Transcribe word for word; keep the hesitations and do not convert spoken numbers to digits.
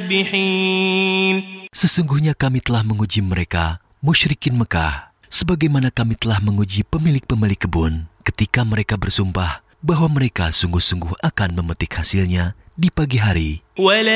مُسْبِحِينَ. Sesungguhnya kami telah menguji mereka, musyrikin Mekah, sebagaimana kami telah menguji pemilik-pemilik kebun ketika mereka bersumpah bahwa mereka sungguh-sungguh akan memetik hasilnya di pagi hari.